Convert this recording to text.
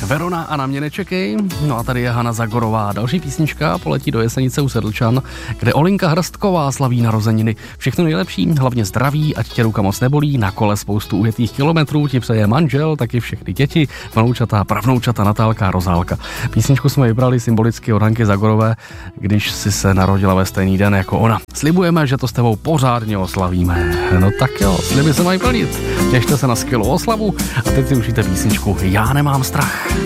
Verona a Na mě nečekej. No a tady je Hana Zagorová. Další písnička poletí do Jesenice u Sedlčan, kde Olinka Hrstková slaví narozeniny. Všechno nejlepší, hlavně zdraví, ať tě ruka moc nebolí, na kole spoustu ujetých kilometrů, ti přeje manžel, taky všechny děti, vnoučata, pravnoučata Natálka a Rozálka. Písničku jsme vybrali symbolicky od Hanky Zagorové, když si se narodila ve stejný den jako ona. Slibujeme, že to s tebou pořádně oslavíme. No tak jo, sliby se mají plnit. Těšte se na skvělou oslavu a teď si užijte písničku Já nemám strach.